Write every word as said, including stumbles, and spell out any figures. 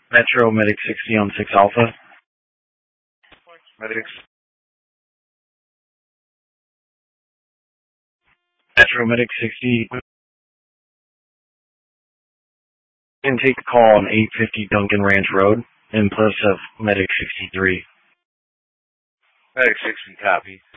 Metro Medic sixty on six Alpha. Medics. Metro Medic sixty. And take the call on eight fifty Duncan Ranch Road in place of Medic sixty-three. Medic sixty, copy.